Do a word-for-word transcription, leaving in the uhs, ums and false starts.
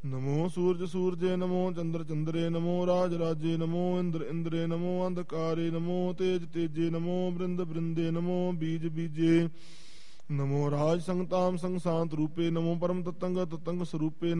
ਨਮੋ ਸੂਰਜ ਸੂਰਜੇ ਨਮੋ ਚੰਦਰ ਚੰਦਰੇ ਨਮੋ ਰਾਜ ਰਾਜੇ ਨਮੋ ਇੰਦਰ ਇੰਦਰੇ ਨਮੋ ਅੰਧਕਾਰੇ ਨਮੋ ਤੇਜ ਤੇਜੇ ਨਮੋ ਬ੍ਰਿੰਦ ਬ੍ਰਿੰਦੇ ਨਮੋ ਬੀਜ ਬੀਜੇ ਨਮੋ ਰਾਜ ਸੰਗਤਾਮ ਸੰਗ ਸਾਂਤ ਰੂਪੇ ਨਮੋ ਪਰਮ ਤਤੰਗ ਤਤੰਗ ਸਰੂਪੇ